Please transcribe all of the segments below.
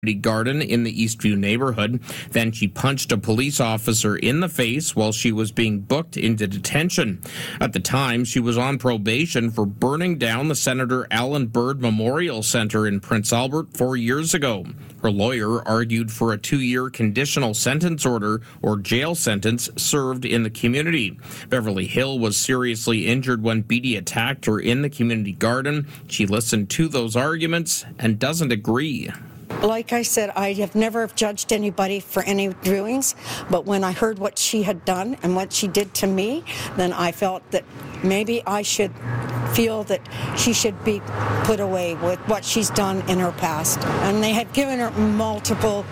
garden in the Eastview neighborhood. Then she punched a police officer in the face while she was being booked into detention. At the time, she was on probation for burning down the Senator Alan Byrd Memorial Center in Prince Albert 4 years ago. Her lawyer argued for a 2-year conditional sentence order or jail sentence served in the community. Beverly Hill was seriously injured when Beatty attacked her in the community garden. She listened to those arguments and doesn't agree. Like I said, I have never judged anybody for any doings, but when I heard what she had done and what she did to me, then I felt that maybe I should feel that she should be put away with what she's done in her past. And they had given her multiple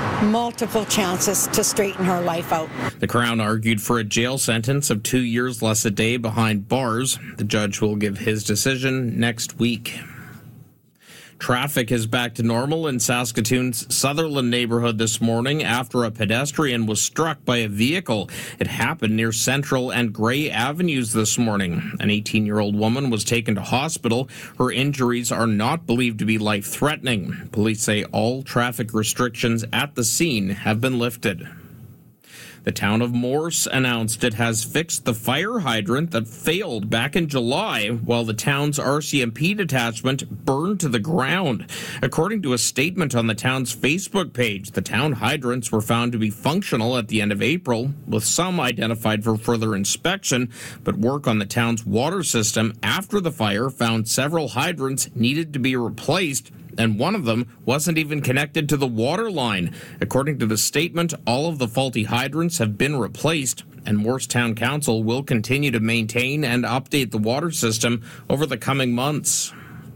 chances to straighten her life out. The Crown argued for a jail sentence of 2 years less a day behind bars. The judge will give his decision next week. Traffic is back to normal in Saskatoon's Sutherland neighborhood this morning after a pedestrian was struck by a vehicle. It happened near Central and Gray Avenues this morning. An 18-year-old woman was taken to hospital. Her injuries are not believed to be life-threatening. Police say all traffic restrictions at the scene have been lifted. The town of Morse announced it has fixed the fire hydrant that failed back in July while the town's RCMP detachment burned to the ground. According to a statement on the town's Facebook page, the town hydrants were found to be functional at the end of April, with some identified for further inspection, but work on the town's water system after the fire found several hydrants needed to be replaced, and one of them wasn't even connected to the water line. According to the statement, all of the faulty hydrants have been replaced, and Morse Town Council will continue to maintain and update the water system over the coming months.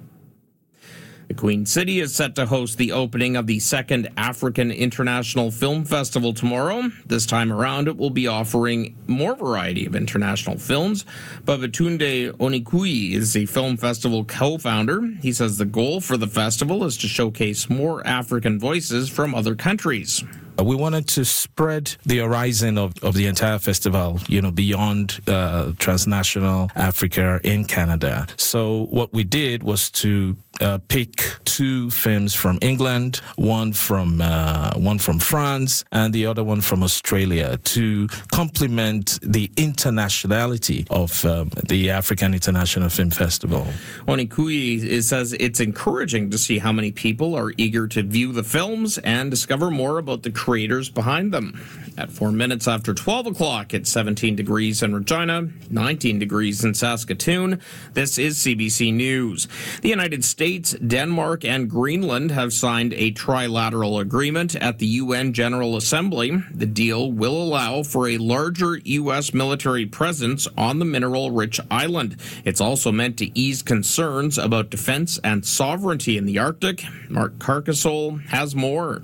The Queen City is set to host the opening of the second African International Film Festival tomorrow. This time around, it will be offering more variety of international films. Babatunde Onikui is the film festival co-founder. He says the goal for the festival is to showcase more African voices from other countries. We wanted to spread the horizon of the entire festival, beyond transnational Africa in Canada. So what we did was to pick 2 films from England, one from France, and the other one from Australia to complement the internationality of the African International Film Festival. Onikui says it's encouraging to see how many people are eager to view the films and discover more about the creators behind them. At 4 minutes after 12 o'clock, it's 17 degrees in Regina, 19 degrees in Saskatoon. This is CBC News. The United States, Denmark, and Greenland have signed a trilateral agreement at the UN General Assembly. The deal will allow for a larger U.S. military presence on the mineral-rich island. It's also meant to ease concerns about defense and sovereignty in the Arctic. Mark Carcasole has more.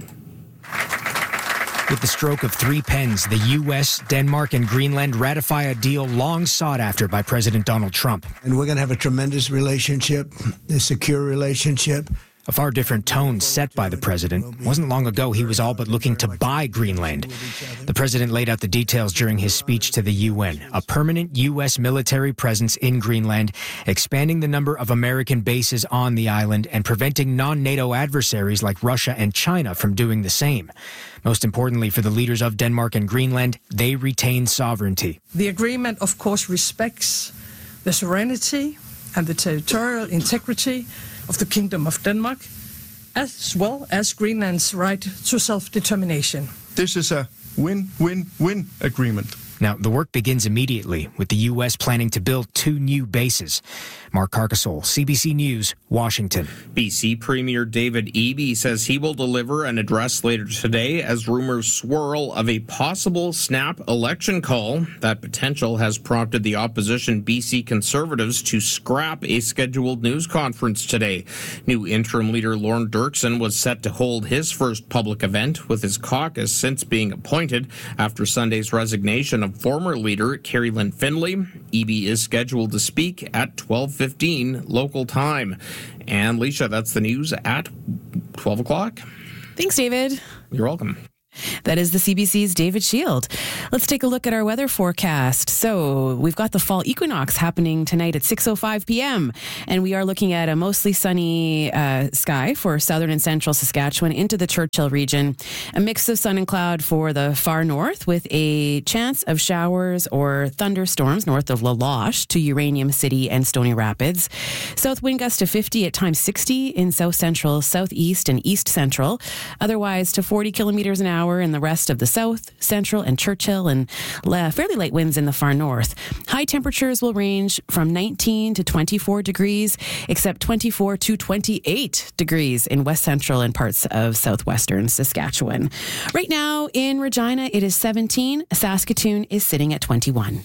With the stroke of 3 pens, the U.S., Denmark, and Greenland ratify a deal long sought after by President Donald Trump. And we're going to have a tremendous relationship, a secure relationship. A far different tone set by the president. Wasn't long ago he was all but looking to buy Greenland. The president laid out the details during his speech to the UN. A permanent U.S. military presence in Greenland, expanding the number of American bases on the island, and preventing non-NATO adversaries like Russia and China from doing the same. Most importantly for the leaders of Denmark and Greenland, they retain sovereignty. The agreement, of course, respects the sovereignty and the territorial integrity of the Kingdom of Denmark, as well as Greenland's right to self-determination. This is a win-win-win agreement. Now, the work begins immediately, with the U.S. planning to build 2 new bases. Mark Carcasole, CBC News, Washington. BC Premier David Eby says he will deliver an address later today as rumors swirl of a possible snap election call. That potential has prompted the opposition BC Conservatives to scrap a scheduled news conference today. New interim leader Lorne Dirksen was set to hold his first public event, with his caucus since being appointed after Sunday's resignation of former leader Carrie Lynn Findlay. Eby is scheduled to speak at 12:15 local time. And Leisha, that's the news at 12 o'clock. Thanks, David. You're welcome. That is the CBC's David Shield. Let's take a look at our weather forecast. So we've got the fall equinox happening tonight at 6:05 p.m. And we are looking at a mostly sunny sky for southern and central Saskatchewan into the Churchill region. A mix of sun and cloud for the far north with a chance of showers or thunderstorms north of La Loche to Uranium City and Stony Rapids. South wind gust to 50, at times 60 in south central, southeast, and east central. Otherwise to 40 kilometers an hour in the rest of the south, central, and Churchill, and fairly light winds in the far north. High temperatures will range from 19 to 24 degrees, except 24 to 28 degrees in west central and parts of southwestern Saskatchewan. Right now in Regina, it is 17. Saskatoon is sitting at 21.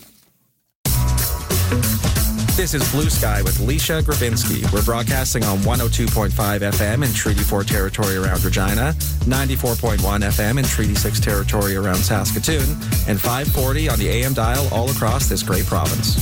This is Blue Sky with Leisha Grabinski. We're broadcasting on 102.5 FM in Treaty 4 territory around Regina, 94.1 FM in Treaty 6 territory around Saskatoon, and 540 on the AM dial all across this great province.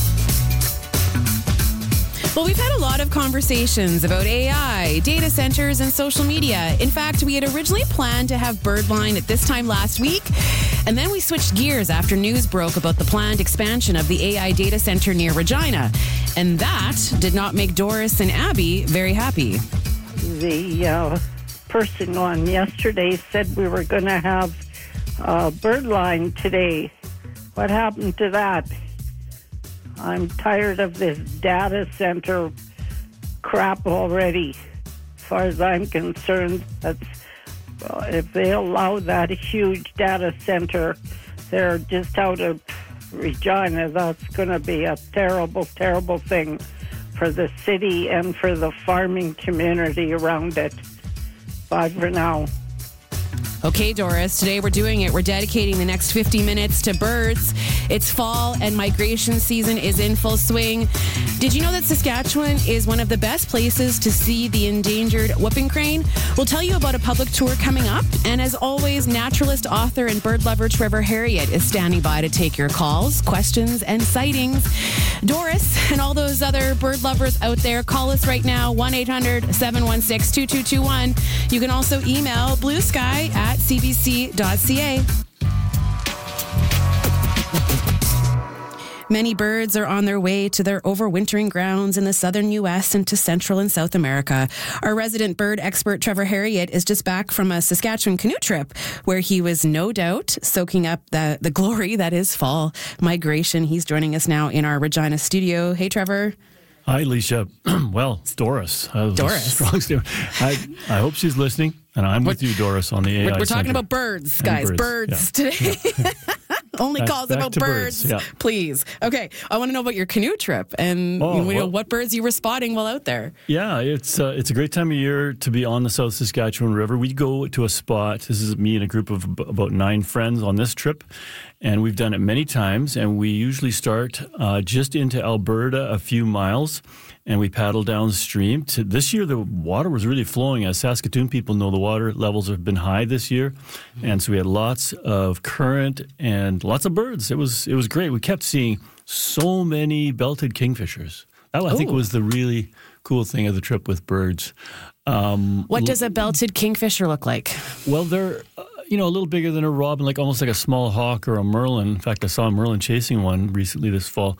Well, we've had a lot of conversations about AI, data centers, and social media. In fact, we had originally planned to have Birdline at this time last week, and then we switched gears after news broke about the planned expansion of the AI data center near Regina. And that did not make Doris and Abby very happy. The person on yesterday said we were going to have Birdline today. What happened to that? I'm tired of this data center crap already. As far as I'm concerned, if they allow that huge data center there just out of Regina, that's going to be a terrible, terrible thing for the city and for the farming community around it. Bye for now. Okay, Doris, today we're doing it. We're dedicating the next 50 minutes to birds. It's fall and migration season is in full swing. Did you know that Saskatchewan is one of the best places to see the endangered whooping crane? We'll tell you about a public tour coming up. And as always, naturalist, author, and bird lover Trevor Harriott is standing by to take your calls, questions, and sightings. Doris and all those other bird lovers out there, call us right now, 1-800-716-2221. You can also email bluesky@cbc.ca. Many birds are on their way to their overwintering grounds in the southern U.S. and to Central and South America. Our resident bird expert, Trevor Harriott, is just back from a Saskatchewan canoe trip where he was no doubt soaking up the glory that is fall migration. He's joining us now in our Regina studio. Hey, Trevor. Hi, Leisha. Well, it's Doris. Doris. I hope she's listening, and I'm with you, Doris, on the AI We're talking Center. about birds, guys. Birds today. Yeah. Only calls about birds, please. Okay, I want to know about your canoe trip and what birds you were spotting while out there. Yeah, it's a great time of year to be on the South Saskatchewan River. We go to a spot. This is me and a group of about 9 friends on this trip, and we've done it many times. And we usually start just into Alberta, a few miles, and we paddle downstream. This year, the water was really flowing. As Saskatoon people know, the water levels have been high this year, and so we had lots of current and lots of birds. It was great. We kept seeing so many belted kingfishers. That, I think, was the really cool thing of the trip with birds. What does a belted kingfisher look like? Well, they're a little bigger than a robin, almost like a small hawk or a merlin. In fact, I saw a merlin chasing one recently this fall.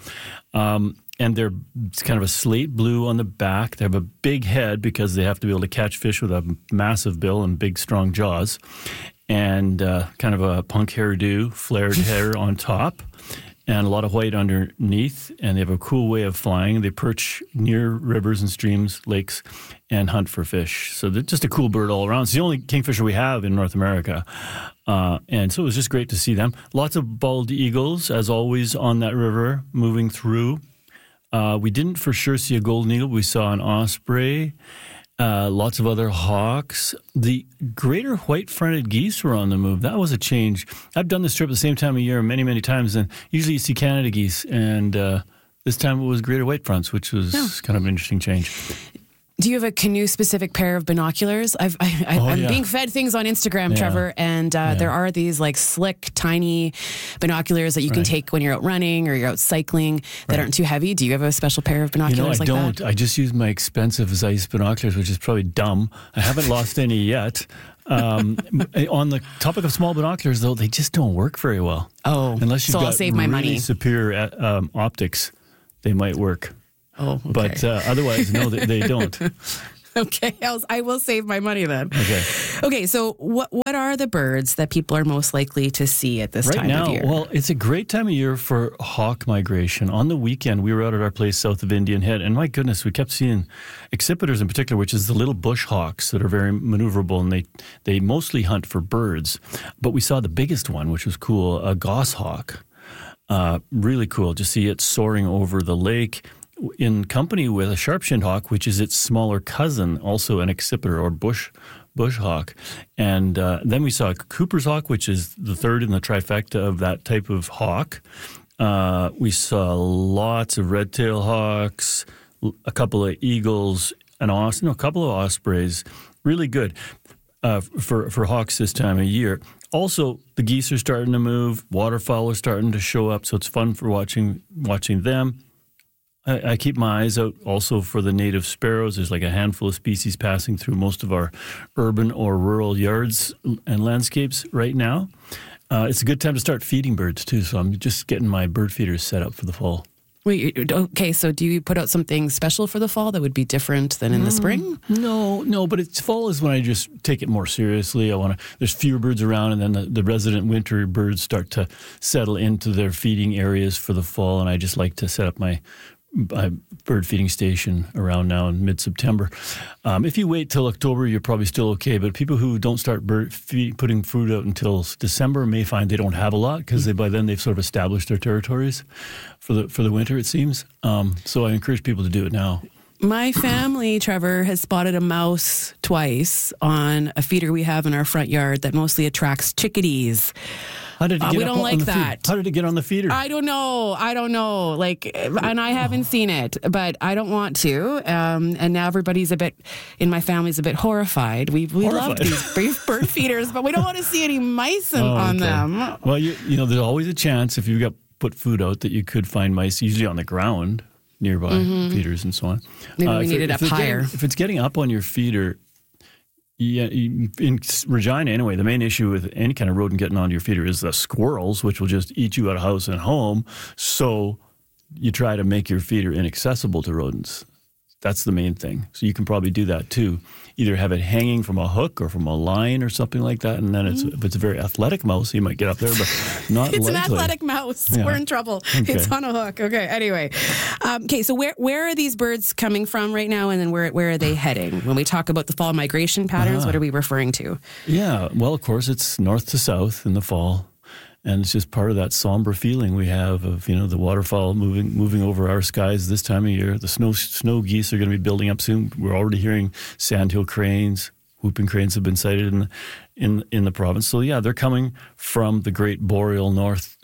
And they're kind of a slate blue on the back. They have a big head because they have to be able to catch fish with a massive bill and big, strong jaws. And kind of a punk hairdo, flared hair on top, and a lot of white underneath. And they have a cool way of flying. They perch near rivers and streams, lakes, and hunt for fish. So they're just a cool bird all around. It's the only kingfisher we have in North America. And so it was just great to see them. Lots of bald eagles, as always, on that river, moving through. We didn't for sure see a golden eagle. We saw an osprey, lots of other hawks. The greater white-fronted geese were on the move. That was a change. I've done this trip at the same time of year many, many times, and usually you see Canada geese, and this time it was greater white fronts, which was kind of an interesting change. Do you have a canoe-specific pair of binoculars? I'm being fed things on Instagram, Trevor, and there are these slick, tiny binoculars that you can take when you're out running or you're out cycling that aren't too heavy. Do you have a special pair of binoculars like that? I don't. I just use my expensive Zeiss binoculars, which is probably dumb. I haven't lost any yet. On the topic of small binoculars, though, they just don't work very well. Oh, unless you've so got I'll save my really money. superior optics, they might work. Oh, okay. But otherwise, no, they don't. Okay, I will save my money then. Okay, so what are the birds that people are most likely to see at this time of year? Well, it's a great time of year for hawk migration. On the weekend, we were out at our place south of Indian Head, and my goodness, we kept seeing accipiters in particular, which is the little bush hawks that are very maneuverable, and they mostly hunt for birds. But we saw the biggest one, which was cool, a goshawk. Really cool to see it soaring over the lake, in company with a sharp-shinned hawk, which is its smaller cousin, also an accipiter or bush hawk. And then we saw Cooper's hawk, which is the third in the trifecta of that type of hawk. We saw lots of red-tailed hawks, a couple of eagles, a couple of ospreys. Really good for hawks this time of year. Also, the geese are starting to move. Waterfowl are starting to show up, so it's fun for watching them. I keep my eyes out also for the native sparrows. There's like a handful of species passing through most of our urban or rural yards and landscapes right now. It's a good time to start feeding birds too, so I'm just getting my bird feeders set up for the fall. Wait, okay, so do you put out something special for the fall that would be different than in the spring? No, but fall is when I just take it more seriously. There's fewer birds around, and then the resident winter birds start to settle into their feeding areas for the fall, and I just like to set up my bird feeding station around now in mid-September. If you wait till October, you're probably still okay. But people who don't start putting food out until December may find they don't have a lot because by then they've sort of established their territories for the winter, it seems. So I encourage people to do it now. My family, Trevor, has spotted a mouse twice on a feeder we have in our front yard that mostly attracts chickadees. How did it get we don't like that. How did it get on the feeder? I don't know. And I haven't seen it, but I don't want to. And now everybody's in my family's a bit horrified. We love these bird feeders, but we don't want to see any mice on them. Well, you know, there's always a chance if you've put food out that you could find mice, usually on the ground nearby feeders and so on. Maybe we need it up higher. If it's getting up on your feeder, yeah, in Regina anyway, the main issue with any kind of rodent getting onto your feeder is the squirrels, which will just eat you out of house and home. So you try to make your feeder inaccessible to rodents. That's the main thing. So you can probably do that too. Either have it hanging from a hook or from a line or something like that. And then if it's a very athletic mouse, you might get up there, but not It's likely. an athletic mouse. Yeah. We're in trouble. Okay. It's on a hook. Okay, anyway. So where are these birds coming from right now, and then where are they heading? When we talk about the fall migration patterns, what are we referring to? Yeah, well, of course, it's north to south in the fall. And it's just part of that somber feeling we have of, you know, the waterfowl moving over our skies this time of year. The snow geese are going to be building up soon. We're already hearing sandhill cranes, whooping cranes have been sighted in the province. So yeah, they're coming from the Great Boreal North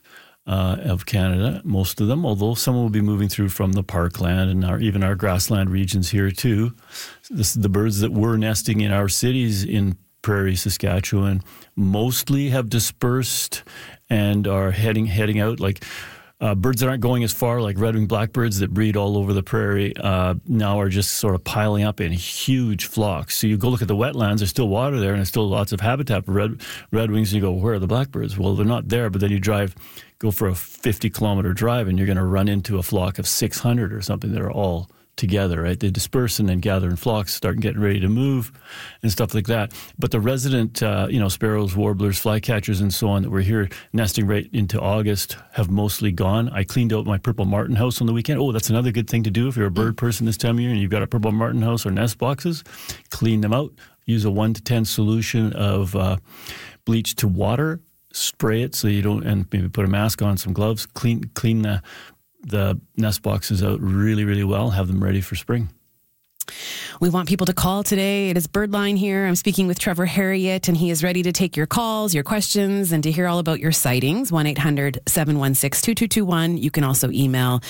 of Canada, most of them, although some will be moving through from the parkland and even our grassland regions here too. The birds that were nesting in our cities in Prairie, Saskatchewan, mostly have dispersed and are heading out. Like birds that aren't going as far, like red-winged blackbirds that breed all over the prairie, now are just sort of piling up in huge flocks. So you go look at the wetlands, there's still water there, and there's still lots of habitat for red-wings, and you go, where are the blackbirds? Well, they're not there, but then you go for a 50-kilometer drive, and you're going to run into a flock of 600 or something that are all together, right? They disperse and then gather in flocks, start getting ready to move and stuff like that. But the resident, sparrows, warblers, flycatchers, and so on that were here nesting right into August have mostly gone. I cleaned out my purple martin house on the weekend. Oh, that's another good thing to do if you're a bird person this time of year and you've got a purple martin house or nest boxes. Clean them out. Use a 1 to 10 solution of bleach to water. Spray it so you don't, and maybe put a mask on, some gloves. Clean the nest boxes out really, really well, have them ready for spring. We want people to call today. It is Birdline here. I'm speaking with Trevor Harriott, and he is ready to take your calls, your questions, and to hear all about your sightings. 1-800-716-2221. You can also email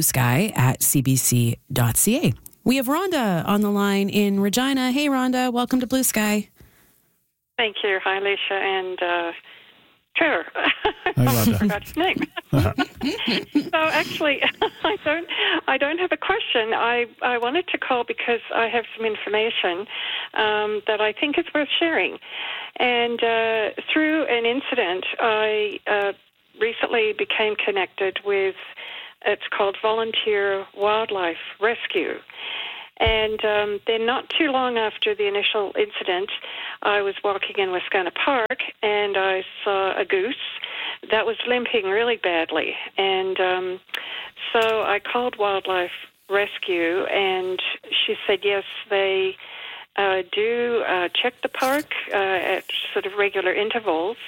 bluesky@cbc.ca. We have Rhonda on the line in Regina. Hey, Rhonda, welcome to Blue Sky. Thank you. Hi, Alicia and Sure. I forgot his name. So actually, I don't have a question. I wanted to call because I have some information that I think is worth sharing. And through an incident, I recently became connected with, it's called Volunteer Wildlife Rescue. And then not too long after the initial incident, I was walking in Wascana Park, and I saw a goose that was limping really badly. And so I called Wildlife Rescue, and she said, yes, they do check the park at sort of regular intervals.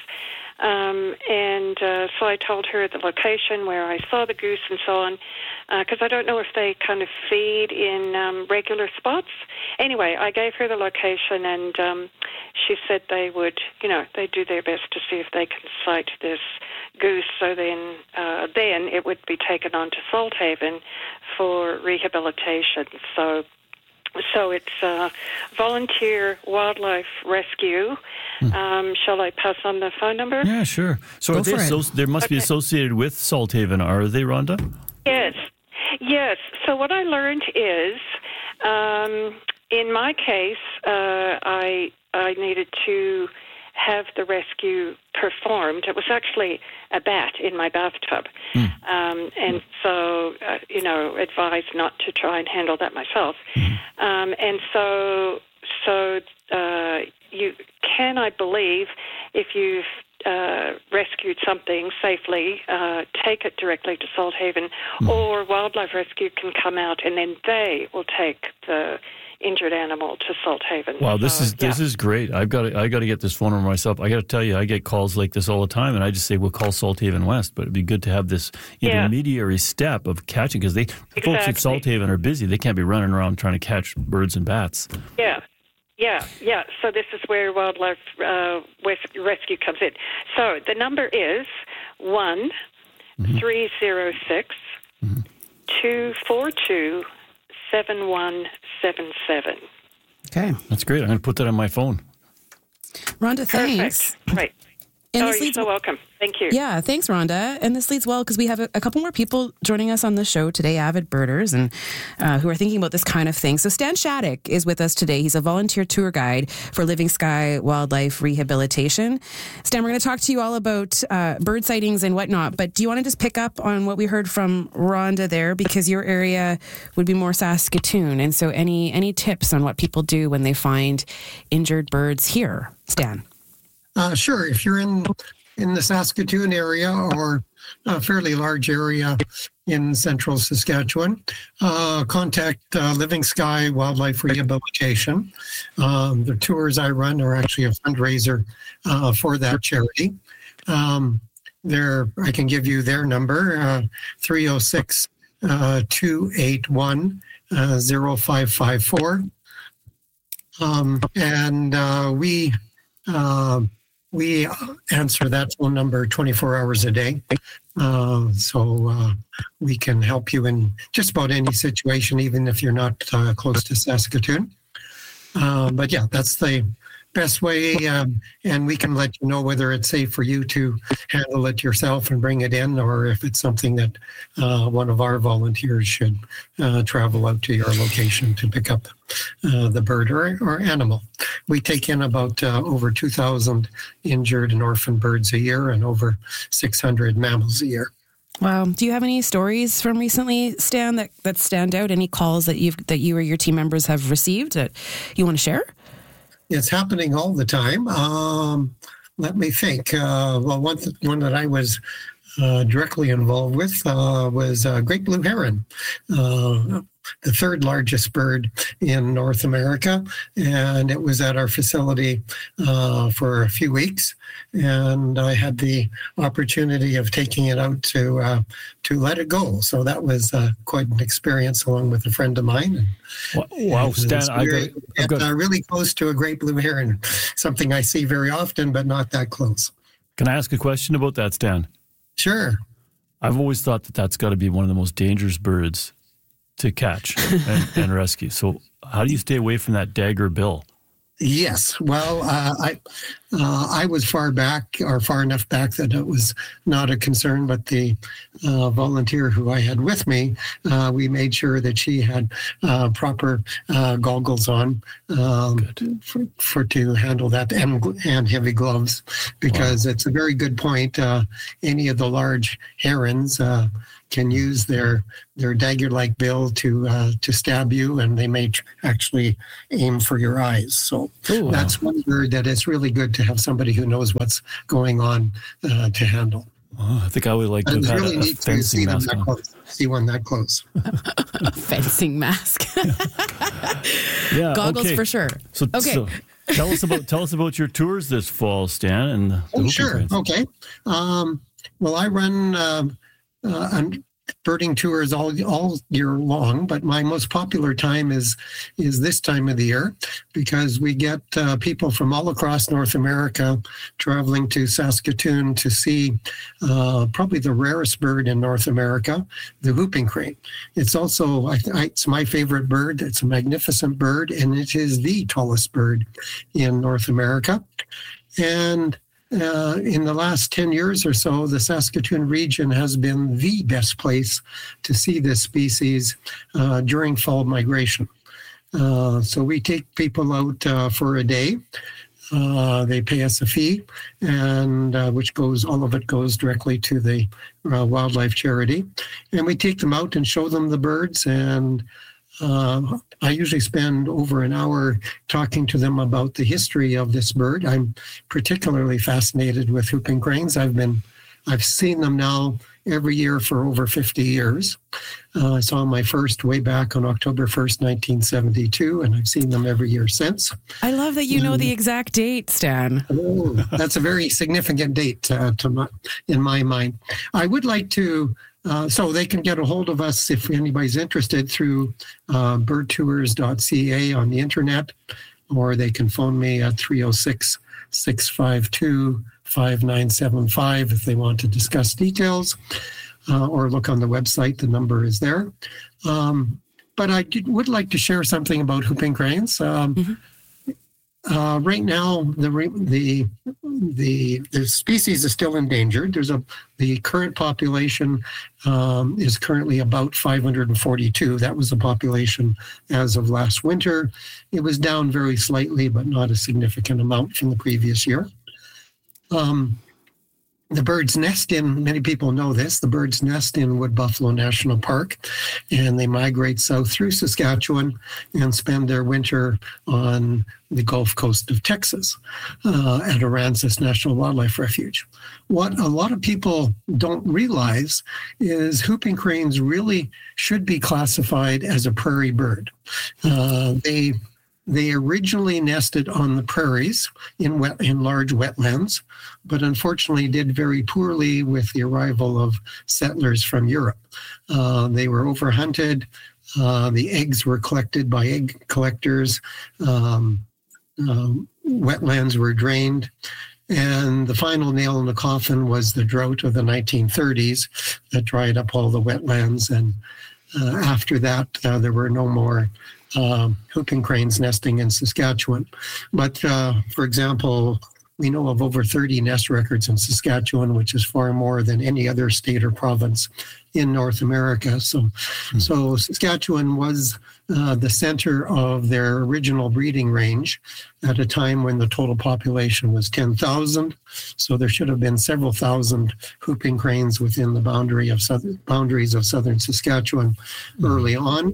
So I told her the location where I saw the goose and so on, because I don't know if they kind of feed in regular spots. Anyway, I gave her the location, and she said they would, they do their best to see if they can cite this goose. So then it would be taken on to Salthaven for rehabilitation. So it's Volunteer Wildlife Rescue. Shall I pass on the phone number? Yeah, sure. So are they must be associated with Salthaven, are they, Rhonda? Yes. So what I learned is, in my case, I needed to have the rescue performed. It was actually a bat in my bathtub. And so, advised not to try and handle that myself. And so you can, I believe, if you've rescued something safely, take it directly to Salthaven, or Wildlife Rescue can come out and then they will take the injured animal to Salthaven. Wow, this is great. I got to get this phone number myself. I got to tell you, I get calls like this all the time, and I just say we'll call Salthaven West. But it'd be good to have this intermediary step of catching, because folks at Salthaven are busy. They can't be running around trying to catch birds and bats. Yeah. So this is where Wildlife Rescue comes in. So the number is 1-306-242-7177. Okay. That's great. I'm going to put that on my phone. Rhonda, thanks. Perfect. Right. You're so welcome. Thank you. Yeah, thanks, Rhonda. And this leads well because we have a couple more people joining us on the show today, avid birders, and who are thinking about this kind of thing. So Stan Shattuck is with us today. He's a volunteer tour guide for Living Sky Wildlife Rehabilitation. Stan, we're going to talk to you all about bird sightings and whatnot, but do you want to just pick up on what we heard from Rhonda there? Because your area would be more Saskatoon. And so any tips on what people do when they find injured birds here? Stan? Sure. If you're in the Saskatoon area or a fairly large area in central Saskatchewan, contact Living Sky Wildlife Rehabilitation. The tours I run are actually a fundraiser for that charity. I can give you their number, 306-281-0554. We answer that phone number 24 hours a day. So we can help you in just about any situation, even if you're not close to Saskatoon. But yeah, that's the best way. And we can let you know whether it's safe for you to handle it yourself and bring it in, or if it's something that one of our volunteers should travel out to your location to pick up the bird or animal. We take in about over 2,000 injured and orphan birds a year and over 600 mammals a year. Wow. Do you have any stories from recently, Stan, that stand out? Any calls that you or your team members have received that you want to share? It's happening all the time. Let me think. One that I was directly involved with was great blue heron, the third largest bird in North America. And it was at our facility for a few weeks. And I had the opportunity of taking it out to let it go. So that was quite an experience, along with a friend of mine. Wow, Stan, I got really close to a great blue heron, something I see very often, but not that close. Can I ask a question about that, Stan? Sure. I've always thought that that's got to be one of the most dangerous birds to catch and rescue. So how do you stay away from that dagger bill? Yes. Well, I was far enough back that it was not a concern, but the volunteer who I had with me, we made sure that she had proper goggles on for to handle that, and heavy gloves, because it's a very good point. Any of the large herons can use their dagger-like bill to stab you, and they may actually aim for your eyes. So that's one bird that is really good to have somebody who knows what's going on to handle. Oh, I think I would like to have really neat to see them that close. See one that close. Fencing mask. Yeah, goggles for sure. So tell us about your tours this fall, Stan. And sure. Cranes. Okay. Well, I run birding tours all year long, but my most popular time is this time of the year, because we get people from all across North America traveling to Saskatoon to see probably the rarest bird in North America, the whooping crane. It's also it's my favorite bird. It's a magnificent bird, and it is the tallest bird in North America. And in the last 10 years or so, the Saskatoon region has been the best place to see this species during fall migration. So we take people out for a day. They pay us a fee, and all of it goes directly to the wildlife charity. And we take them out and show them the birds, and I usually spend over an hour talking to them about the history of this bird. I'm particularly fascinated with whooping cranes. I've seen them now every year for over 50 years. I saw my first way back on October 1st, 1972, and I've seen them every year since. I love that you know the exact date, Stan. Oh, that's a very significant date in my mind. I would like to so they can get a hold of us if anybody's interested through birdtours.ca on the internet, or they can phone me at 306-652-5975 if they want to discuss details, or look on the website. The number is there. But I would like to share something about whooping cranes. Right now, the species is still endangered. The current population is currently about 542. That was the population as of last winter. It was down very slightly, but not a significant amount from the previous year. The birds nest many people know this, the birds nest in Wood Buffalo National Park, and they migrate south through Saskatchewan and spend their winter on the Gulf Coast of Texas at Aransas National Wildlife Refuge. What a lot of people don't realize is whooping cranes really should be classified as a prairie bird. They originally nested on the prairies in large wetlands, but unfortunately did very poorly with the arrival of settlers from Europe. They were overhunted. The eggs were collected by egg collectors. Wetlands were drained. And the final nail in the coffin was the drought of the 1930s that dried up all the wetlands. And after that, there were no more whooping cranes nesting in Saskatchewan. But for example, we know of over 30 nest records in Saskatchewan, which is far more than any other state or province in North America. So Saskatchewan was the center of their original breeding range at a time when the total population was 10,000. So there should have been several thousand whooping cranes within the boundaries of southern Saskatchewan early on.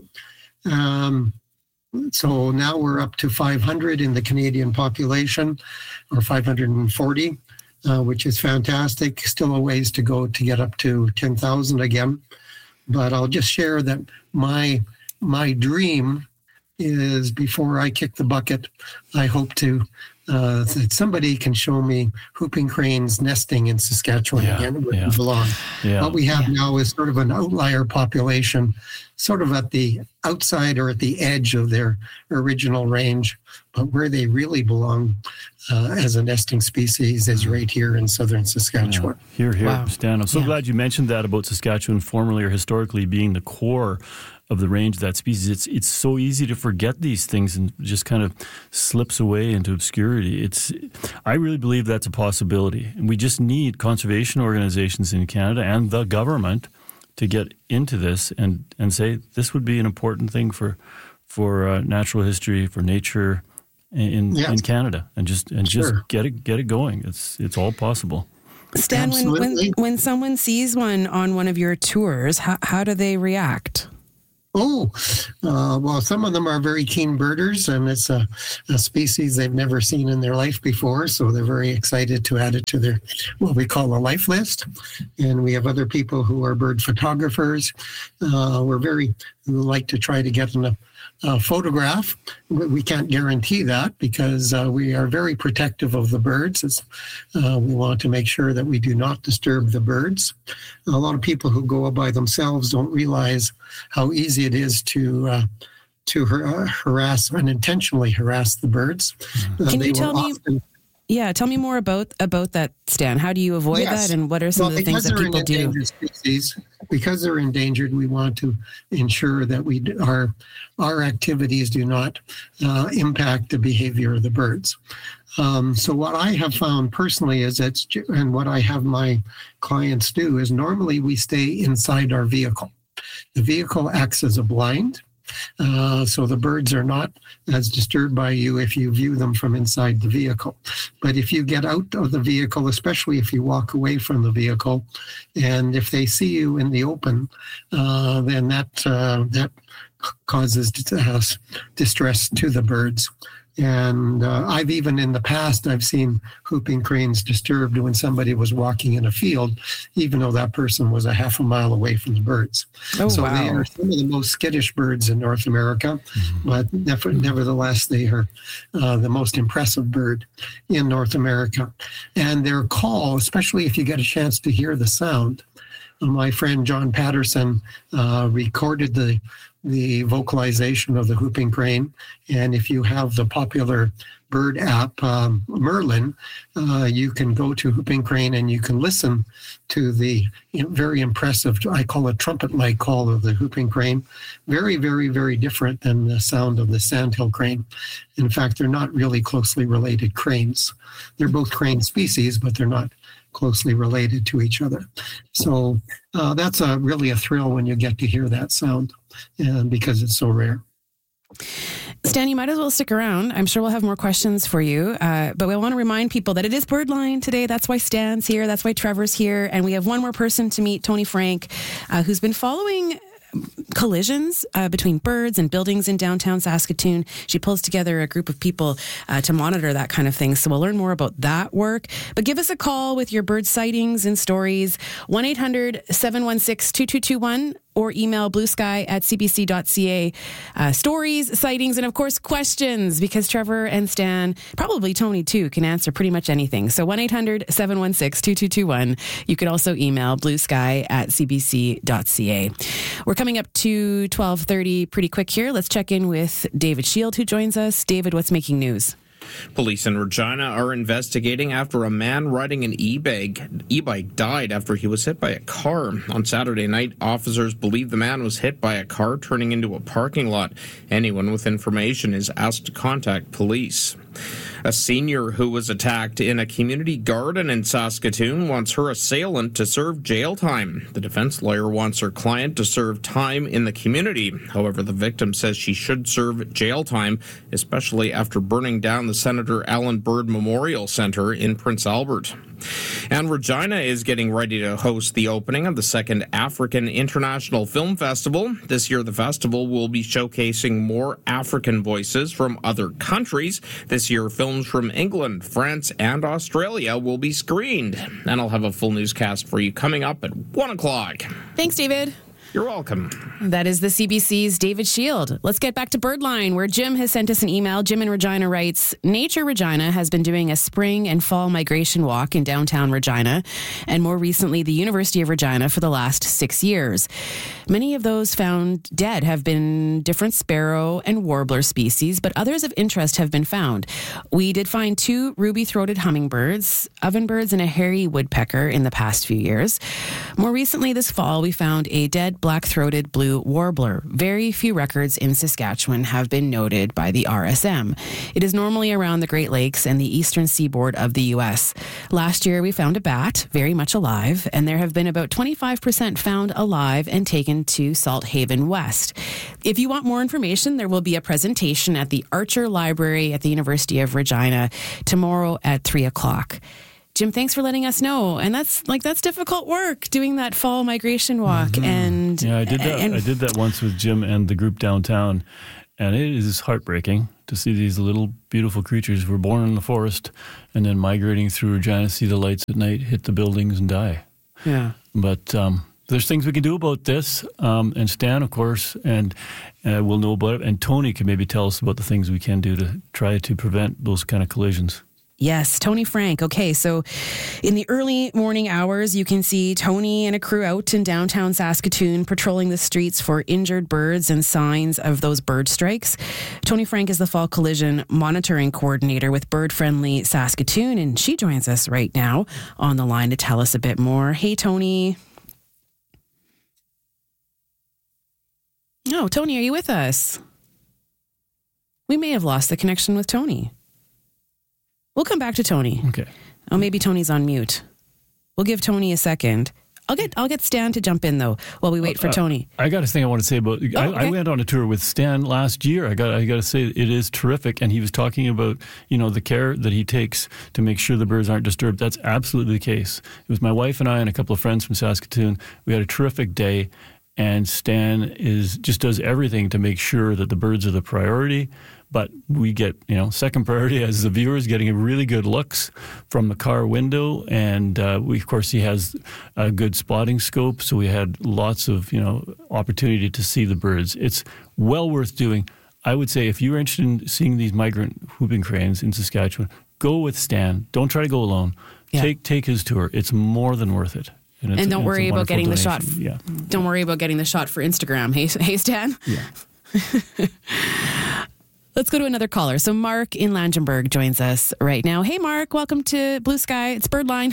So now we're up to 500 in the Canadian population, or 540, which is fantastic. Still a ways to go to get up to 10,000 again. But I'll just share that my dream is, before I kick the bucket, I hope that somebody can show me whooping cranes nesting in Saskatchewan again where they belong. What we have now is sort of an outlier population, sort of at the outside or at the edge of their original range, but where they really belong as a nesting species is right here in southern Saskatchewan. Here, Stan. I'm so glad you mentioned that about Saskatchewan formerly or historically being the core of the range of that species. It's so easy to forget these things and just kind of slips away into obscurity. I really believe that's a possibility. And we just need conservation organizations in Canada and the government to get into this and say this would be an important thing for natural history, for nature in Canada, and just get it going. It's all possible. Stan, when someone sees one on one of your tours, how do they react? Well, some of them are very keen birders, and it's a species they've never seen in their life before, so they're very excited to add it to their, what we call a life list. And we have other people who are bird photographers. We like to try to get a photograph. We can't guarantee that because we are very protective of the birds. We want to make sure that we do not disturb the birds. A lot of people who go by themselves don't realize how easy it is to harass, unintentionally harass the birds. Can you tell me? Tell me more about that, Stan. How do you avoid that, and what are some of the things that people do? Because they're endangered, we want to ensure that our activities do not impact the behavior of the birds. So what I have found personally and what I have my clients do is normally we stay inside our vehicle. The vehicle acts as a blind. So the birds are not as disturbed by you if you view them from inside the vehicle. But if you get out of the vehicle, especially if you walk away from the vehicle, and if they see you in the open, then that causes distress to the birds. And I've even in the past, I've seen whooping cranes disturbed when somebody was walking in a field, even though that person was a half a mile away from the birds. They are some of the most skittish birds in North America, but nevertheless, they are the most impressive bird in North America. And their call, especially if you get a chance to hear the sound, my friend John Patterson recorded the vocalization of the whooping crane. And if you have the popular bird app, Merlin, you can go to whooping crane and you can listen to the very impressive, I call it trumpet-like call of the whooping crane. Very, very, very different than the sound of the sandhill crane. In fact, they're not really closely related cranes. They're both crane species, but they're not closely related to each other. So that's really a thrill when you get to hear that sound, because it's so rare. Stan, you might as well stick around. I'm sure we'll have more questions for you. But we want to remind people that it is Birdline today. That's why Stan's here. That's why Trevor's here. And we have one more person to meet, Tony Frank, who's been following collisions between birds and buildings in downtown Saskatoon. She pulls together a group of people to monitor that kind of thing. So we'll learn more about that work. But give us a call with your bird sightings and stories. 1-800-716-2221 or email bluesky@cbc.ca. Stories, sightings, and of course questions, because Trevor and Stan, probably Tony too, can answer pretty much anything. So 1-800-716-2221. You could also email bluesky@cbc.ca. We're coming up to 12:30 pretty quick here. Let's check in with David Shield, who joins us. David, what's making news? Police in Regina are investigating after a man riding an e-bike died after he was hit by a car. On Saturday night, officers believe the man was hit by a car turning into a parking lot. Anyone with information is asked to contact police. A senior who was attacked in a community garden in Saskatoon wants her assailant to serve jail time. The defense lawyer wants her client to serve time in the community. However, the victim says she should serve jail time, especially after burning down the Senator Alan Bird Memorial Center in Prince Albert. And Regina is getting ready to host the opening of the second African International Film Festival. This year, the festival will be showcasing more African voices from other countries. This year, films from England, France, and Australia will be screened. And I'll have a full newscast for you coming up at 1 o'clock. Thanks, David. You're welcome. That is the CBC's David Shield. Let's get back to Birdline, where Jim has sent us an email. Jim in Regina writes, Nature Regina has been doing a spring and fall migration walk in downtown Regina, and more recently, the University of Regina for the last 6 years. Many of those found dead have been different sparrow and warbler species, but others of interest have been found. We did find 2 ruby-throated hummingbirds, ovenbirds, and a hairy woodpecker in the past few years. More recently this fall, we found a dead black-throated blue warbler. Very few records in Saskatchewan have been noted by the RSM. It is normally around the Great Lakes and the eastern seaboard of the U.S. Last year, we found a bat, very much alive, and there have been about 25% found alive and taken to Salt Haven West. If you want more information, there will be a presentation at the Archer Library at the University of Regina tomorrow at 3:00. Jim, thanks for letting us know. And that's difficult work, doing that fall migration walk. Mm-hmm. And yeah, I did that. I did that once with Jim and the group downtown, and it is heartbreaking to see these little beautiful creatures who were born in the forest and then migrating through Regina, see the lights at night, hit the buildings, and die. Yeah, but there's things we can do about this, and Stan, of course, and we'll know about it. And Tony can maybe tell us about the things we can do to try to prevent those kind of collisions. Yes, Tony Frank. Okay, so in the early morning hours, you can see Tony and a crew out in downtown Saskatoon patrolling the streets for injured birds and signs of those bird strikes. Tony Frank is the Fall Collision Monitoring Coordinator with Bird Friendly Saskatoon, and she joins us right now on the line to tell us a bit more. Hey, Tony. No, Tony, are you with us? We may have lost the connection with Tony. We'll come back to Tony. Okay. Oh, maybe Tony's on mute. We'll give Tony a second. I'll get Stan to jump in though while we wait for Tony. I got a thing I want to say about. Okay. I went on a tour with Stan last year. I got to say it is terrific, and he was talking about the care that he takes to make sure the birds aren't disturbed. That's absolutely the case. It was my wife and I and a couple of friends from Saskatoon. We had a terrific day, and Stan just does everything to make sure that the birds are the priority. But we get, second priority as the viewers, getting really good looks from the car window. And of course, he has a good spotting scope. So we had lots of, opportunity to see the birds. It's well worth doing. I would say if you're interested in seeing these migrant whooping cranes in Saskatchewan, go with Stan. Don't try to go alone. Yeah. Take his tour. It's more than worth it. And don't worry about getting the shot. Yeah. Don't worry about getting the shot for Instagram. Hey Stan? Yeah. Let's go to another caller. So Mark in Langenburg joins us right now. Hey, Mark, welcome to Blue Sky. It's Birdline.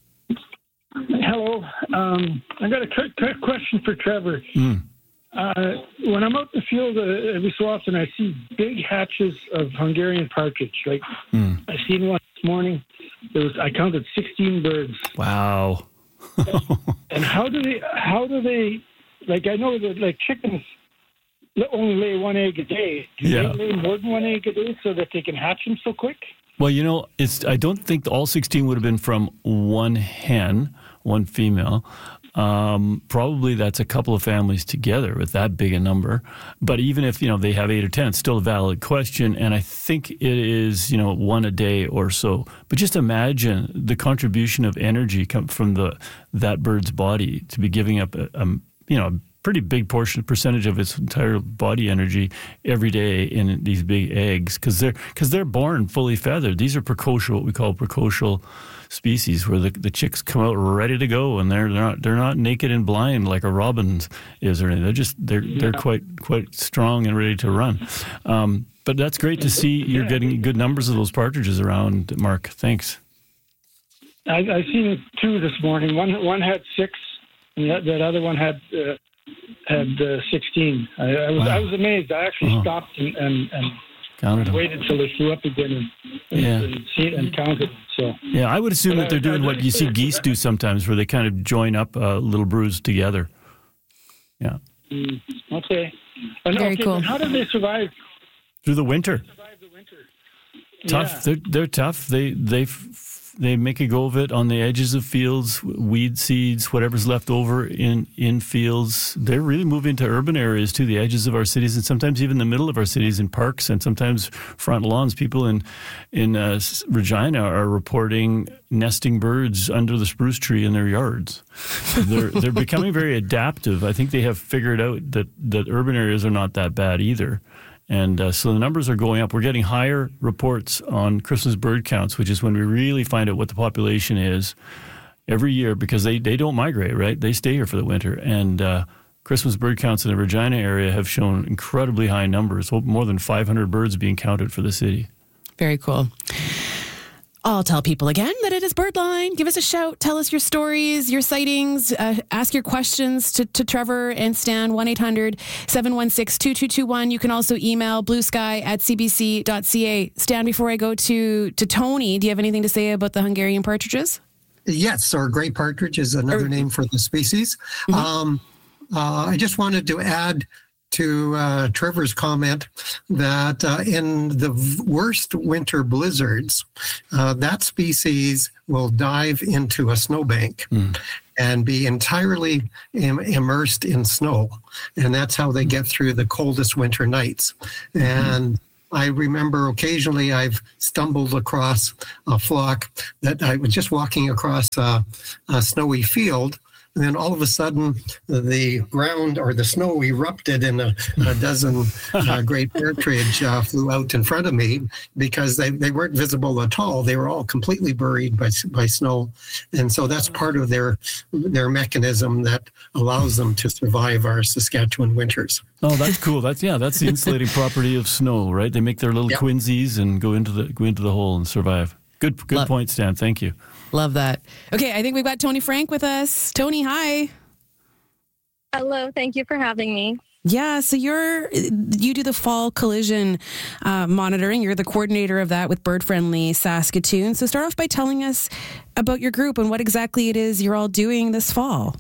Hello. I got a quick question for Trevor. When I'm out in the field, every so often I see big hatches of Hungarian partridge. I seen one this morning. I counted 16 birds. Wow. And how do they? I know that chickens only lay one egg a day. Do they lay more than one egg a day so that they can hatch them so quick? Well, I don't think all 16 would have been from one hen, one female. Probably that's a couple of families together with that big a number. But even if, they have 8 or 10, it's still a valid question. And I think it is, one a day or so. But just imagine the contribution of energy from that bird's body to be giving up a pretty big percentage of its entire body energy every day in these big eggs because they're born fully feathered. These are precocial, what we call precocial species, where the chicks come out ready to go, and they're not naked and blind like a robin is or anything. They're quite strong and ready to run. But that's great to see you're getting good numbers of those partridges around, Mark. Thanks. I seen 2 this morning. One had 6, and that other one had 16. I was amazed. I actually stopped and waited till they flew up again and counted. So I would assume that they're doing what you see geese do sometimes, where they kind of join up little broods together. Yeah. Okay. Very cool. How do they survive through the winter? Tough. Yeah. They're tough. They make a go of it on the edges of fields, weed seeds, whatever's left over in fields. They're really moving to urban areas too, the edges of our cities, and sometimes even the middle of our cities in parks and sometimes front lawns. People in Regina are reporting nesting birds under the spruce tree in their yards. They're becoming very adaptive. I think they have figured out that urban areas are not that bad either. And so the numbers are going up. We're getting higher reports on Christmas bird counts, which is when we really find out what the population is every year, because they don't migrate, right? They stay here for the winter. And Christmas bird counts in the Regina area have shown incredibly high numbers, more than 500 birds being counted for the city. Very cool. I'll tell people again that it is Birdline. Give us a shout. Tell us your stories, your sightings. Ask your questions to Trevor and Stan. 1-800-716-2221. You can also email bluesky@cbc.ca. Stan, before I go to Tony, do you have anything to say about the Hungarian partridges? Yes, or gray partridge is another name for the species. Mm-hmm. I just wanted to add to Trevor's comment that in the worst winter blizzards, that species will dive into a snowbank and be entirely immersed in snow. And that's how they get through the coldest winter nights. And I remember occasionally I've stumbled across a flock that I was just walking across a snowy field. And then all of a sudden, the ground or the snow erupted and a dozen great partridge flew out in front of me because they weren't visible at all. They were all completely buried by snow. And so that's part of their mechanism that allows them to survive our Saskatchewan winters. Oh, that's cool. That's the insulating property of snow, right? They make their little quinzies and go into the hole and survive. Good point, Stan. Thank you. Love that. Okay, I think we've got Tony Frank with us. Tony, hi. Hello, thank you for having me. Yeah, so you do the fall collision monitoring. You're the coordinator of that with Bird Friendly Saskatoon. So start off by telling us about your group and what exactly it is you're all doing this fall.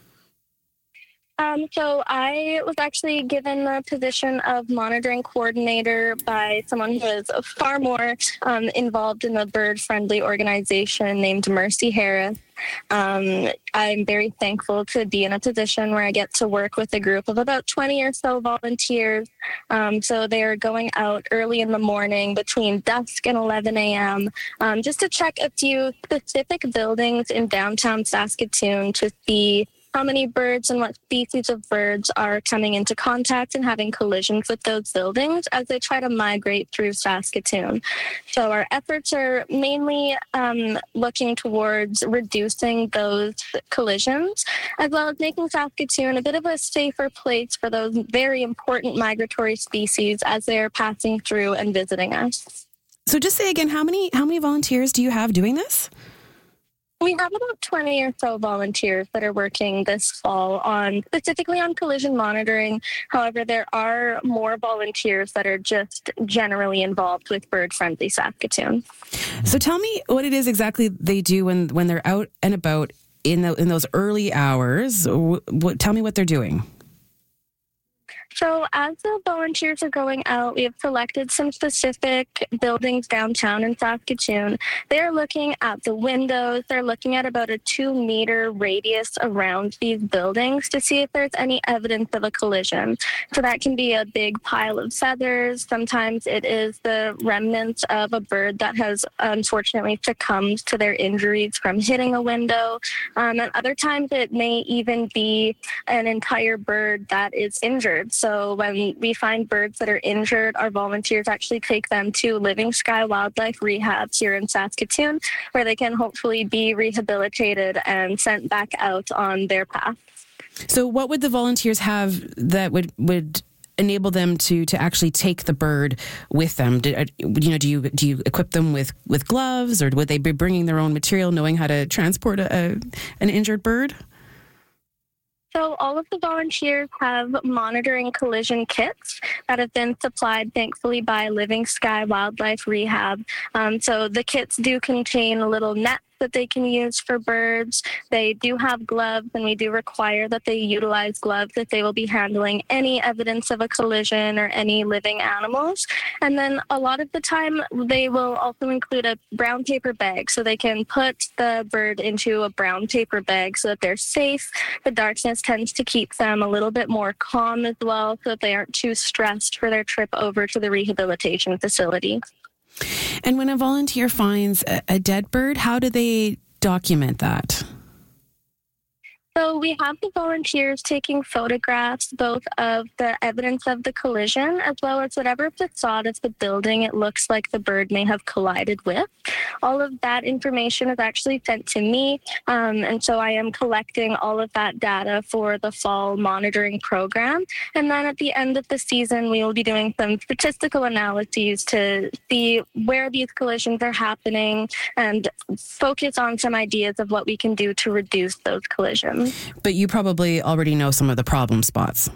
So I was actually given the position of monitoring coordinator by someone who is far more involved in the bird-friendly organization named Mercy Harris. I'm very thankful to be in a position where I get to work with a group of about 20 or so volunteers. So they are going out early in the morning between dusk and 11 a.m. Just to check a few specific buildings in downtown Saskatoon to see how many birds and what species of birds are coming into contact and having collisions with those buildings as they try to migrate through Saskatoon. So our efforts are mainly looking towards reducing those collisions, as well as making Saskatoon a bit of a safer place for those very important migratory species as they are passing through and visiting us. So just say again, how many volunteers do you have doing this? We have about 20 or so volunteers that are working this fall specifically on collision monitoring. However, there are more volunteers that are just generally involved with Bird Friendly Saskatoon. So tell me what it is exactly they do when they're out and about in those early hours. Tell me what they're doing. So as the volunteers are going out, we have selected some specific buildings downtown in Saskatoon. They're looking at the windows. They're looking at about a 2-meter radius around these buildings to see if there's any evidence of a collision. So that can be a big pile of feathers. Sometimes it is the remnants of a bird that has unfortunately succumbed to their injuries from hitting a window. And other times it may even be an entire bird that is injured. So when we find birds that are injured, our volunteers actually take them to Living Sky Wildlife Rehab here in Saskatoon, where they can hopefully be rehabilitated and sent back out on their path. So what would the volunteers have that would enable them to actually take the bird with them? Do you equip them with gloves, or would they be bringing their own material, knowing how to transport an injured bird? So all of the volunteers have monitoring collision kits that have been supplied, thankfully, by Living Sky Wildlife Rehab. So the kits do contain a little net that they can use for birds. They do have gloves, and we do require that they utilize gloves if they will be handling any evidence of a collision or any living animals. And then a lot of the time, they will also include a brown paper bag, so they can put the bird into a brown paper bag so that they're safe. The darkness tends to keep them a little bit more calm as well, so that they aren't too stressed for their trip over to the rehabilitation facility. And when a volunteer finds a dead bird, how do they document that? So we have the volunteers taking photographs both of the evidence of the collision as well as whatever facade of the building it looks like the bird may have collided with. All of that information is actually sent to me, and so I am collecting all of that data for the fall monitoring program. And then at the end of the season, we will be doing some statistical analyses to see where these collisions are happening and focus on some ideas of what we can do to reduce those collisions. But you probably already know some of the problem spots.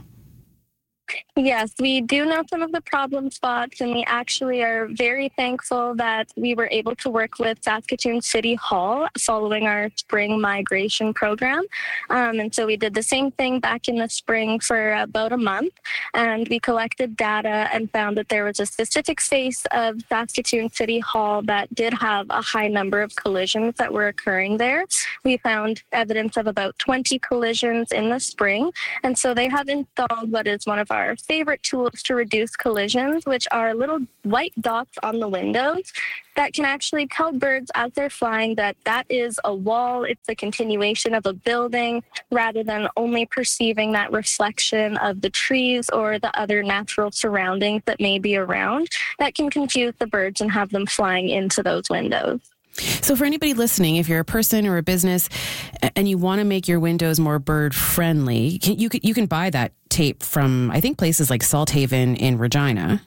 Yes, we do know some of the problem spots, and we actually are very thankful that we were able to work with Saskatoon City Hall following our spring migration program. And so we did the same thing back in the spring for about a month, and we collected data and found that there was a specific space of Saskatoon City Hall that did have a high number of collisions that were occurring there. We found evidence of about 20 collisions in the spring, and so they have installed what is one of our favorite tools to reduce collisions, which are little white dots on the windows that can actually tell birds as they're flying that that is a wall, it's a continuation of a building, rather than only perceiving that reflection of the trees or the other natural surroundings that may be around. That can confuse the birds and have them flying into those windows. So for anybody listening, if you're a person or a business and you want to make your windows more bird friendly, you can buy that tape from, I think, places like Salthaven in Regina.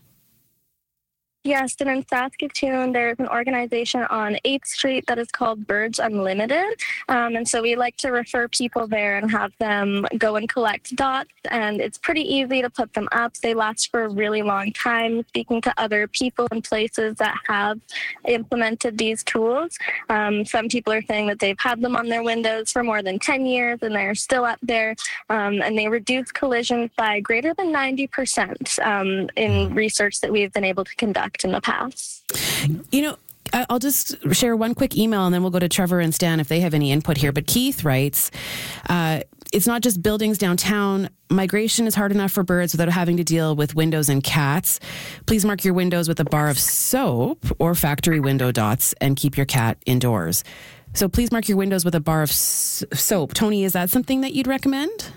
Yes, and in Saskatoon, there's an organization on 8th Street that is called Birds Unlimited. And so we like to refer people there and have them go and collect dots. And it's pretty easy to put them up. They last for a really long time. Speaking to other people and places that have implemented these tools, some people are saying that they've had them on their windows for more than 10 years and they're still up there. And they reduce collisions by greater than 90% in research that we've been able to conduct in the past. You know, I'll just share one quick email and then we'll go to Trevor and Stan if they have any input here. But Keith writes, it's not just buildings downtown. Migration is hard enough for birds without having to deal with windows and cats. Please mark your windows with a bar of soap or factory window dots and keep your cat indoors. So please mark your windows with a bar of soap. Tony, is that something that you'd recommend?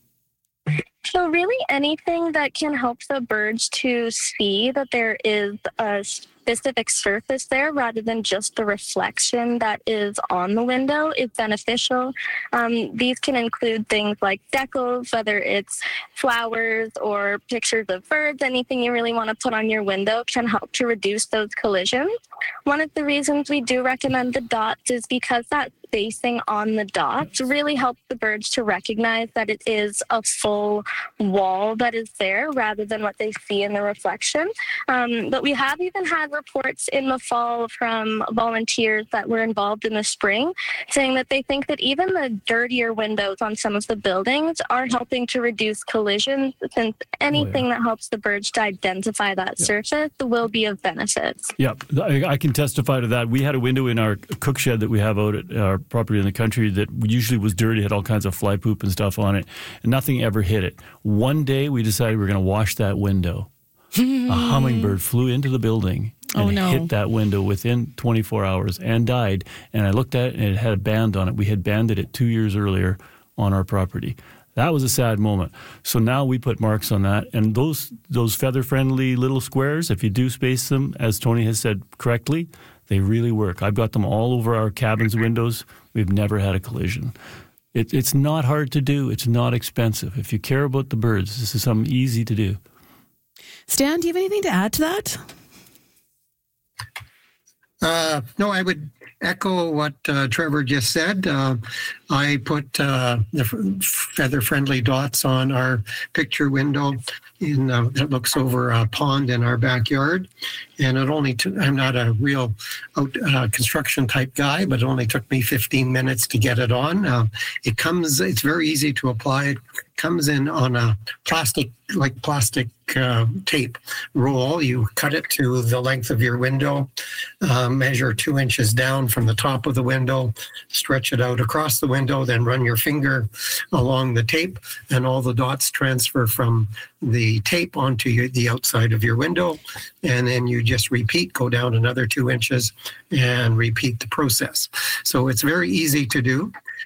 So really anything that can help the birds to see that there is a specific surface there rather than just the reflection that is on the window is beneficial. These can include things like decals, whether it's flowers or pictures of birds. Anything you really want to put on your window can help to reduce those collisions. One of the reasons we do recommend the dots is because that spacing on the dots really helps the birds to recognize that it is a full wall that is there rather than what they see in the reflection. But we have even had reports in the fall from volunteers that were involved in the spring saying that they think that even the dirtier windows on some of the buildings are helping to reduce collisions, since anything that helps the birds to identify that surface will be of benefit. Yeah, I can testify to that. We had a window in our cook shed that we have out at our property in the country that usually was dirty, had all kinds of fly poop and stuff on it, and nothing ever hit it. One day we decided we were going to wash that window. A hummingbird flew into the building and hit that window within 24 hours and died. And I looked at it and it had a band on it. We had banded it 2 years earlier on our property. That was a sad moment. So now we put marks on that. And those feather-friendly little squares, if you do space them, as Tony has said correctly, they really work. I've got them all over our cabin's windows. We've never had a collision. It's not hard to do. It's not expensive. If you care about the birds, this is something easy to do. Stan, do you have anything to add to that? No, I would echo what Trevor just said. I put the feather-friendly dots on our picture window that looks over a pond in our backyard. And it only took, I'm not a real construction type guy, but it only took me 15 minutes to get it on. It's very easy to apply. It comes in on a plastic tape roll. You cut it to the length of your window, measure 2 inches down from the top of the window, stretch it out across the window, then run your finger along the tape, and all the dots transfer from the tape onto the outside of your window. And then you just repeat, go down another 2 inches and repeat the process. So it's very easy to do.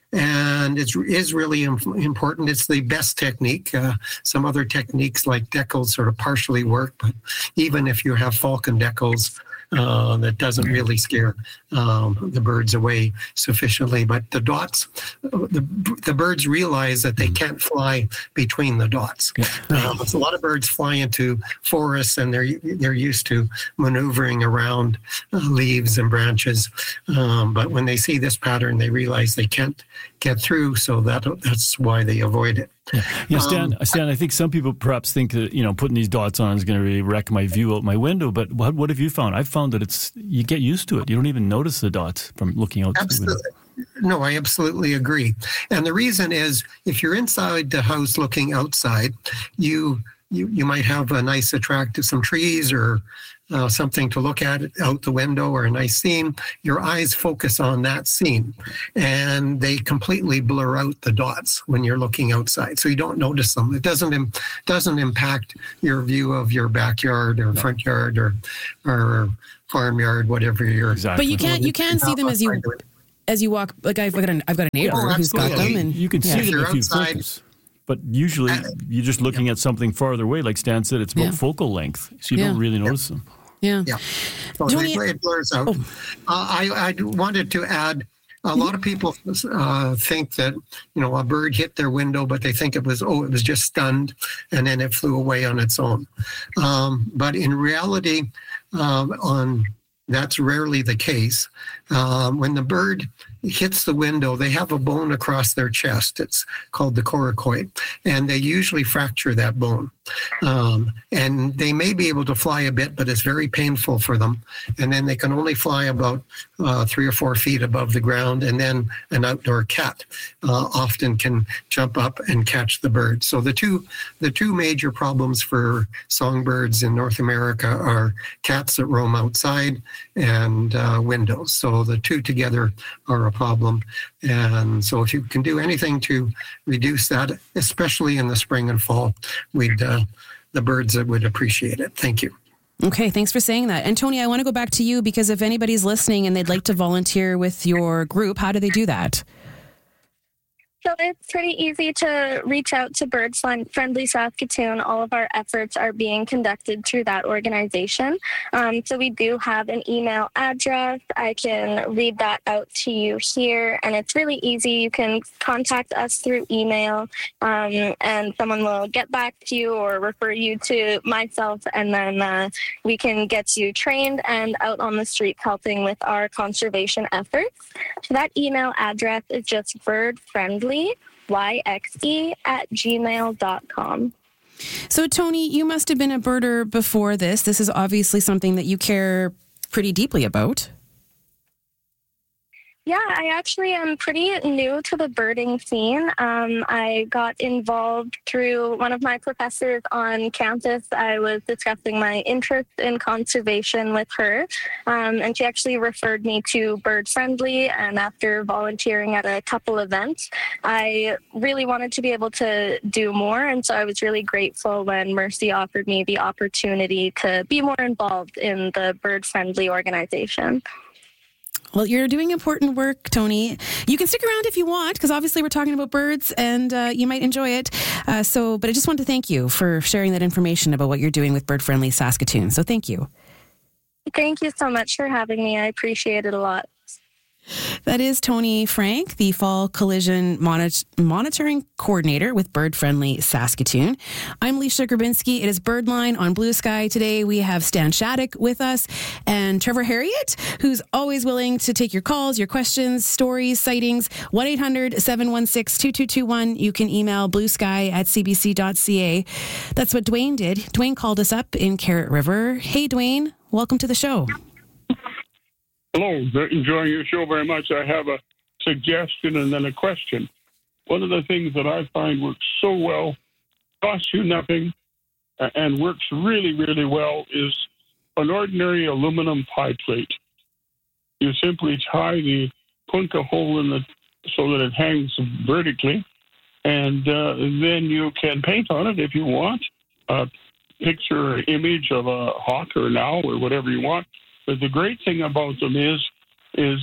and it is really important. It's the best technique. Some other techniques like decals sort of partially work, but even if you have falcon decals, that doesn't really scare the birds away sufficiently. But the dots, the birds realize that they can't fly between the dots. A lot of birds fly into forests, and they're used to maneuvering around leaves and branches. But when they see this pattern, they realize they can't get through, so that's why they avoid it. Yeah, Stan, I think some people perhaps think that, putting these dots on is going to really wreck my view out my window, but what have you found? I've found that you get used to it. You don't even notice the dots from looking out the window. No, I absolutely agree. And the reason is, if you're inside the house looking outside, you might have a nice attractive, some trees or something to look at out the window, or a nice scene. Your eyes focus on that scene, and they completely blur out the dots when you're looking outside, so you don't notice them. It doesn't impact your view of your backyard or front yard or farmyard, whatever you're. Exactly. But you can see them as you walk. Like I've got a neighbor who's got them, and you can see them if you focus. But usually you're just looking at something farther away. Like Stan said, it's about focal length, so you don't really notice them. Yeah. So it blurs out. I wanted to add, a lot of people think that, a bird hit their window, but they think it was just stunned, and then it flew away on its own. But in reality, that's rarely the case. When the bird hits the window, they have a bone across their chest. It's called the coracoid, and they usually fracture that bone. And they may be able to fly a bit, but it's very painful for them. And then they can only fly about 3 or 4 feet above the ground. And then an outdoor cat often can jump up and catch the bird. So the two major problems for songbirds in North America are cats that roam outside and windows. So the two together are a problem. And so if you can do anything to reduce that, especially in the spring and fall, the birds would appreciate it. Thank you. Okay, thanks for saying that. And Tony, I want to go back to you, because if anybody's listening and they'd like to volunteer with your group, how do they do that? So it's pretty easy to reach out to Bird Friendly Saskatoon. All of our efforts are being conducted through that organization. So we do have an email address. I can read that out to you here, and it's really easy. You can contact us through email, and someone will get back to you or refer you to myself, and then we can get you trained and out on the streets helping with our conservation efforts. So that email address is just birdfriendly@gmail.com. So, Tony, you must have been a birder before this. This is obviously something that you care pretty deeply about. Yeah, I actually am pretty new to the birding scene. I got involved through one of my professors on campus. I was discussing my interest in conservation with her, and she actually referred me to Bird Friendly. And after volunteering at a couple events, I really wanted to be able to do more. And so I was really grateful when Mercy offered me the opportunity to be more involved in the Bird Friendly organization. Well, you're doing important work, Tony. You can stick around if you want, because obviously we're talking about birds, and you might enjoy it. But I just want to thank you for sharing that information about what you're doing with Bird Friendly Saskatoon. So thank you. Thank you so much for having me. I appreciate it a lot. That is Tony Frank, the Fall Collision Monitoring Coordinator with Bird Friendly Saskatoon. I'm Lisa Grabinski. It is Birdline on Blue Sky. Today we have Stan Shattuck with us and Trevor Harriott, who's always willing to take your calls, your questions, stories, sightings. 1-800-716-2221. You can email bluesky@cbc.ca. That's what Dwayne did. Dwayne called us up in Carrot River. Hey, Dwayne, welcome to the show. Hello, enjoying your show very much. I have a suggestion and then a question. One of the things that I find works so well, costs you nothing, and works really, really well is an ordinary aluminum pie plate. You simply tie the punka hole so that it hangs vertically, and then you can paint on it if you want. A picture or image of a hawk or an owl or whatever you want. But the great thing about them is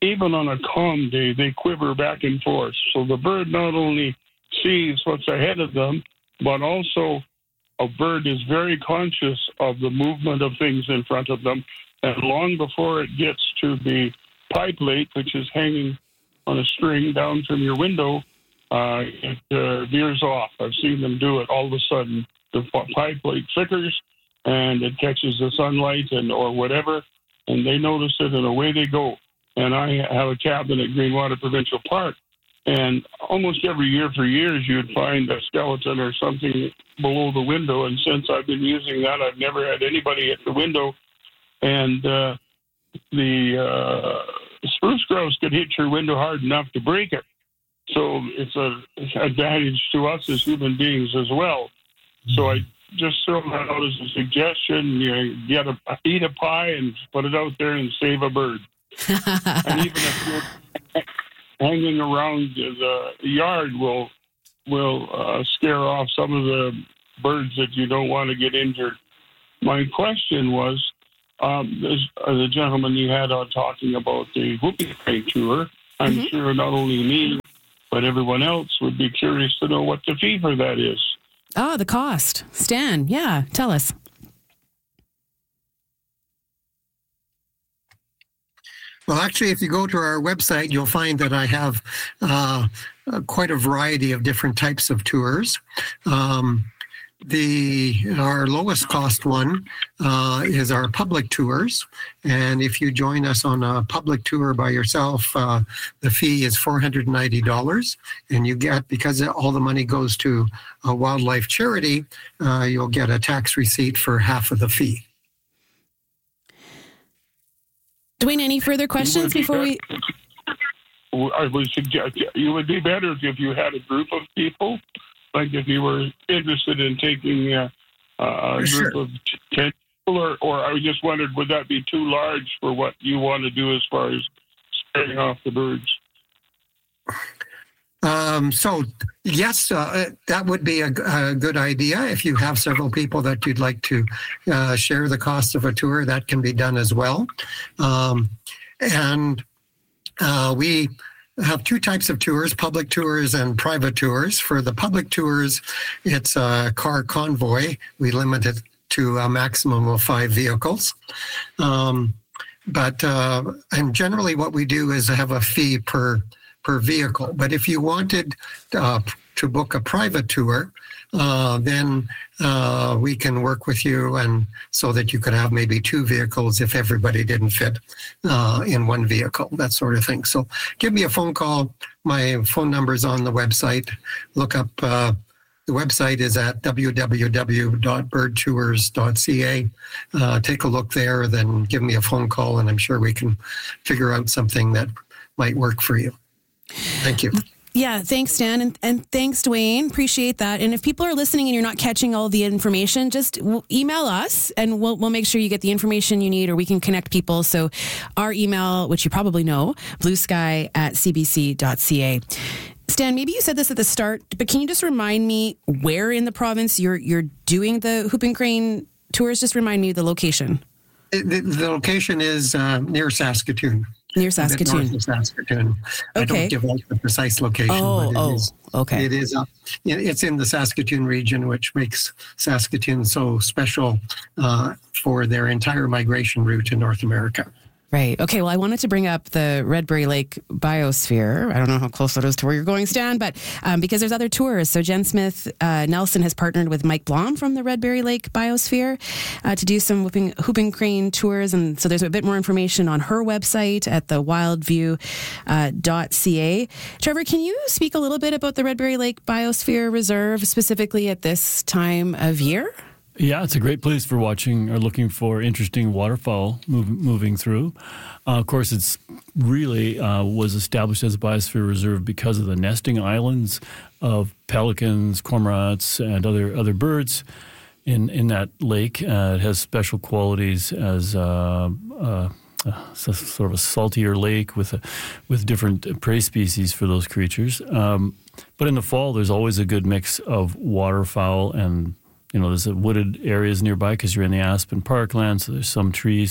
even on a calm day, they quiver back and forth. So the bird not only sees what's ahead of them, but also a bird is very conscious of the movement of things in front of them. And long before it gets to the pie plate, which is hanging on a string down from your window, it veers off. I've seen them do it. All of a sudden, the pie plate flickers and it catches the sunlight or whatever, and they notice it and away they go. And I have a cabin at Greenwater Provincial Park, and almost every year for years you'd find a skeleton or something below the window. And since I've been using that, I've never had anybody at the window. And the spruce grouse could hit your window hard enough to break it. So it's an advantage to us as human beings as well. So I just throw that out as a suggestion. You eat a pie and put it out there and save a bird. And even if you're hanging around the yard will scare off some of the birds that you don't want to get injured. My question was, the gentleman you had on talking about the whooping crane tour, I'm sure not only me, but everyone else would be curious to know what the fee for that is. Oh, the cost. Stan, yeah, tell us. Well, actually, if you go to our website, you'll find that I have quite a variety of different types of tours. Our lowest cost one is our public tours. And if you join us on a public tour by yourself, the fee is $490. And you get, because all the money goes to a wildlife charity, you'll get a tax receipt for half of the fee. Dwayne, any further questions before we... I would suggest it would be better if you had a group of people. Like if you were interested in taking a group of 10 people, or I just wondered, would that be too large for what you want to do as far as scaring off the birds? So, yes, that would be a good idea. If you have several people that you'd like to share the cost of a tour, that can be done as well. And we have two types of tours, public tours and private tours. For the public tours, it's a car convoy. We limit it to a maximum of 5 vehicles. And generally what we do is have a fee per vehicle. But if you wanted to book a private tour, then we can work with you, and so that you could have maybe 2 vehicles if everybody didn't fit in one vehicle, that sort of thing. So give me a phone call. My phone number is on the website. Look up, the website is at www.birdtours.ca. Take a look there, then give me a phone call, and I'm sure we can figure out something that might work for you. Thank you. Yeah, thanks, Stan, and thanks, Dwayne. Appreciate that. And if people are listening and you're not catching all the information, just email us, and we'll make sure you get the information you need, or we can connect people. So our email, which you probably know, bluesky@cbc.ca. Stan, maybe you said this at the start, but can you just remind me where in the province you're doing the whooping crane tours? Just remind me the location. The location is near Saskatoon. Near Saskatoon. North of Saskatoon. I don't give out the precise location. Okay. It is it's in the Saskatoon region, which makes Saskatoon so special for their entire migration route in North America. Right. Okay. Well, I wanted to bring up the Redberry Lake Biosphere. I don't know how close that is to where you're going, Stan, but because there's other tours. So Jen Smith Nelson has partnered with Mike Blom from the Redberry Lake Biosphere to do some whooping crane tours. And so there's a bit more information on her website at the wildview.ca. Trevor, can you speak a little bit about the Redberry Lake Biosphere Reserve specifically at this time of year? Yeah, it's a great place for watching or looking for interesting waterfowl moving through. Of course, it's really was established as a biosphere reserve because of the nesting islands of pelicans, cormorants, and other birds in that lake. It has special qualities as sort of a saltier lake with different prey species for those creatures. But in the fall, there's always a good mix of waterfowl and there's wooded areas nearby because you're in the Aspen Parkland, so there's some trees.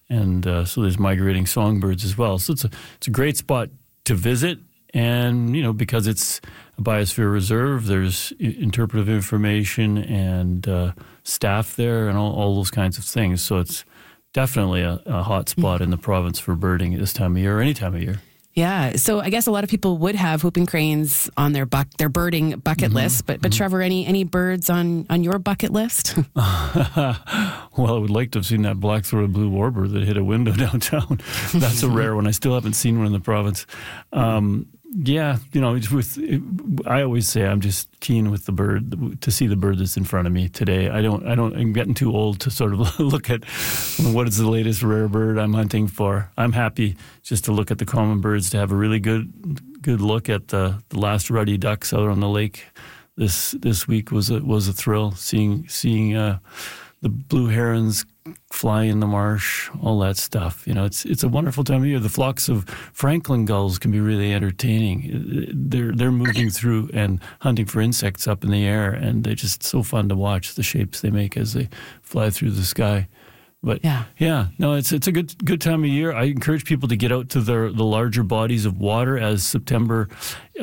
And so there's migrating songbirds as well. So it's a great spot to visit. And, because it's a biosphere reserve, there's interpretive information and staff there and all those kinds of things. So it's definitely a hot spot in the province for birding at this time of year or any time of year. Yeah. So I guess a lot of people would have whooping cranes on their birding bucket list. But Trevor, any birds on your bucket list? Well, I would like to have seen that black-throated blue warbler that hit a window downtown. That's a rare one. I still haven't seen one in the province. Yeah, I always say I'm just keen with the bird to see the bird that's in front of me today. I'm getting too old to sort of look at what is the latest rare bird I'm hunting for. I'm happy just to look at the common birds, to have a really good look at the last ruddy ducks out on the lake. This week was a thrill seeing the blue herons fly in the marsh, all that stuff. It's a wonderful time of year. The flocks of Franklin gulls can be really entertaining. They're moving through and hunting for insects up in the air, and they're just so fun to watch, the shapes they make as they fly through the sky. But it's a good time of year. I encourage people to get out to the larger bodies of water as September